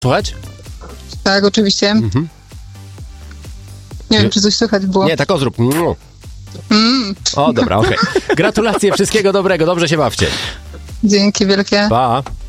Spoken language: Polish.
Słuchać? Tak, oczywiście. Nie wiem, czy coś słychać było. Nie, tak zrób. O, dobra, okej. Gratulacje, wszystkiego dobrego, dobrze się bawcie. Dzięki wielkie. Pa.